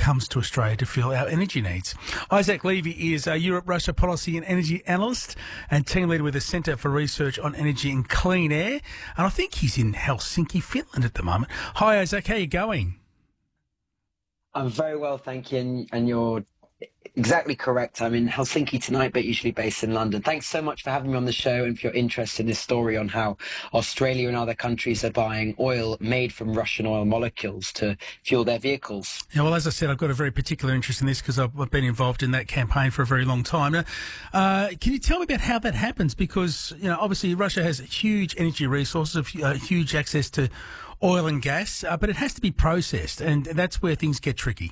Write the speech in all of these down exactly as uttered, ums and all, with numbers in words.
comes to Australia to fill our energy needs. Isaac Levy is a Europe-Russia policy and energy analyst and team leader with the Centre for Research on Energy and Clean Air. And I think he's in Helsinki, Finland at the moment. Hi, Isaac. How are you going? I'm very well, thank you. And, and you're exactly correct. I'm in Helsinki tonight, but usually based in London. Thanks so much for having me on the show and for your interest in this story on how Australia and other countries are buying oil made from Russian oil molecules to fuel their vehicles. Yeah, well, as I said, I've got a very particular interest in this because I've, I've been involved in that campaign for a very long time. Now, uh, can you tell me about how that happens? Because, you know, obviously Russia has huge energy resources, uh, huge access to oil and gas, uh, but it has to be processed, and that's where things get tricky.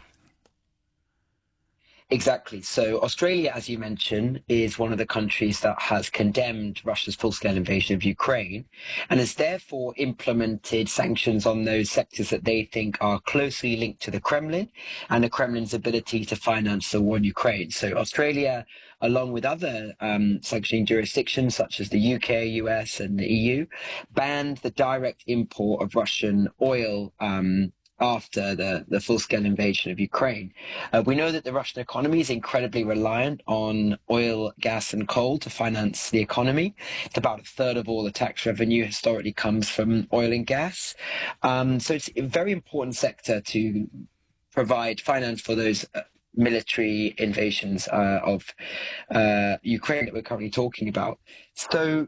Exactly. So Australia, as you mentioned, is one of the countries that has condemned Russia's full-scale invasion of Ukraine and has therefore implemented sanctions on those sectors that they think are closely linked to the Kremlin and the Kremlin's ability to finance the war in Ukraine. So Australia, along with other um, sanctioning jurisdictions such as the U K, U S and the E U, banned the direct import of Russian oil um after the, the full-scale invasion of Ukraine. Uh, we know that the Russian economy is incredibly reliant on oil, gas and coal to finance the economy. It's about a third of all the tax revenue historically comes from oil and gas. Um, so it's a very important sector to provide finance for those uh, military invasions uh, of uh, Ukraine that we're currently talking about. So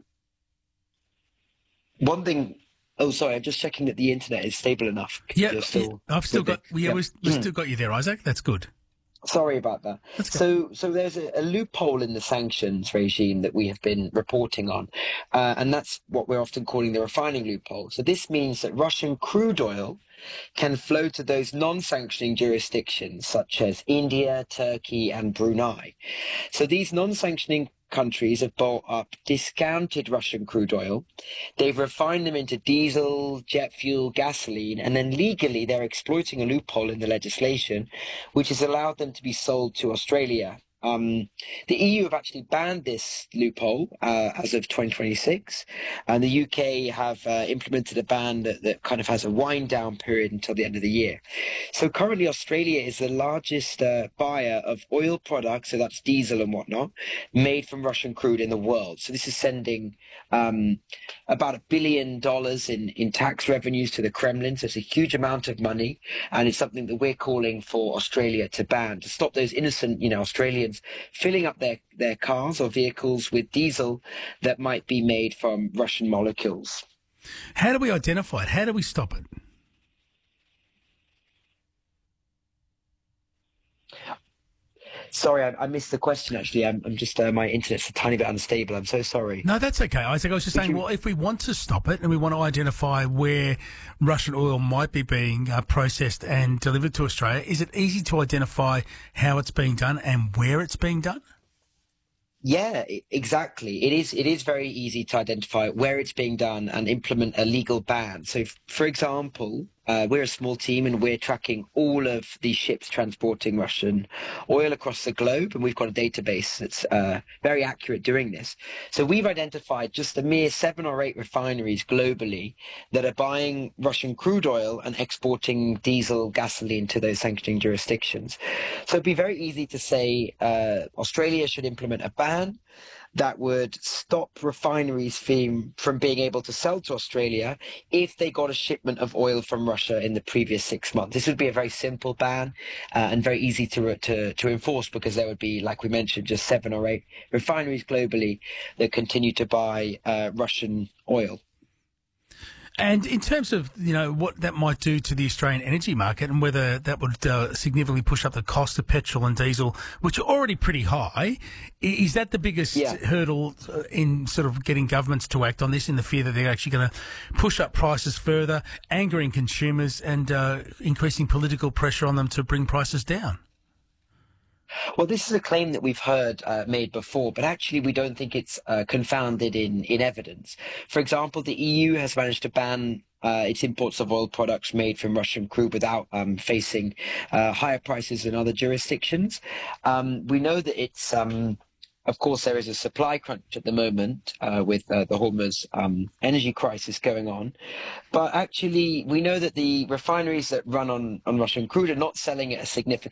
one thing... Oh, sorry, I'm just checking that the internet is stable enough. Yeah, still I've still got, yeah, yeah. we've, we've still got you there, Isaac. That's good. Sorry about that. So, so there's a, a loophole in the sanctions regime that we have been reporting on, uh, and that's what we're often calling the refining loophole. So this means that Russian crude oil can flow to those non-sanctioning jurisdictions such as India, Turkey and Brunei. So these non-sanctioning countries have bought up discounted Russian crude oil. They've refined them into diesel, jet fuel, gasoline, and then legally they're exploiting a loophole in the legislation, which has allowed them to be sold to Australia. Um, the E U have actually banned this loophole uh, as of twenty twenty-six, and the U K have uh, implemented a ban that, that kind of has a wind down period until the end of the year. So currently Australia is the largest uh, buyer of oil products, so that's diesel and whatnot, made from Russian crude in the world. So this is sending um, about a billion dollars in, in tax revenues to the Kremlin, so it's a huge amount of money, and it's something that we're calling for Australia to ban, to stop those innocent, you know, Australians filling up their, their cars or vehicles with diesel that might be made from Russian molecules. How do we identify it? How do we stop it? Sorry, I, I missed the question, actually. I'm, I'm just, uh, my internet's a tiny bit unstable. I'm so sorry. No, that's okay, Isaac. I was just Would saying, you... well, if we want to stop it and we want to identify where Russian oil might be being uh, processed and delivered to Australia, is it easy to identify how it's being done and where it's being done? Yeah, exactly. It is. It is very easy to identify where it's being done and implement a legal ban. So, for example, uh, we're a small team and we're tracking all of these ships transporting Russian oil across the globe, and we've got a database that's uh, very accurate doing this. So we've identified just a mere seven or eight refineries globally that are buying Russian crude oil and exporting diesel, gasoline to those sanctioning jurisdictions. So it'd be very easy to say uh, Australia should implement a ban that would stop refineries from, from being able to sell to Australia if they got a shipment of oil from Russia in the previous six months. This would be a very simple ban uh, and very easy to, to, to enforce, because there would be, like we mentioned, just seven or eight refineries globally that continue to buy uh, Russian oil. And in terms of, you know, what that might do to the Australian energy market and whether that would uh, significantly push up the cost of petrol and diesel, which are already pretty high, is that the biggest yeah. hurdle in sort of getting governments to act on this, in the fear that they're actually going to push up prices further, angering consumers and uh, increasing political pressure on them to bring prices down? Well, this is a claim that we've heard uh, made before, but actually we don't think it's uh, confounded in, in evidence. For example, the E U has managed to ban uh, its imports of oil products made from Russian crude without um, facing uh, higher prices in other jurisdictions. Um, we know that it's... Um, Of course, there is a supply crunch at the moment uh, with uh, the Hormuz um, energy crisis going on. But actually, we know that the refineries that run on, on Russian crude are not selling at a significant